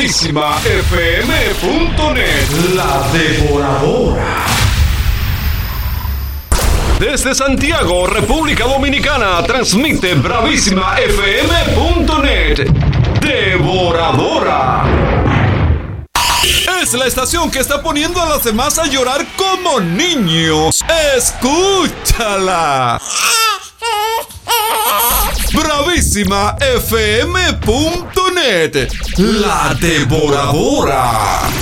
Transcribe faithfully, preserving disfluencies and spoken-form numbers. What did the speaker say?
bravísima f m punto net. La Devoradora. Desde Santiago, República Dominicana, transmite bravísima f m punto net. Devoradora. Es la estación que está poniendo a los demás a llorar como niños. ¡Escúchala! bravísima f m punto net. La Devoradora.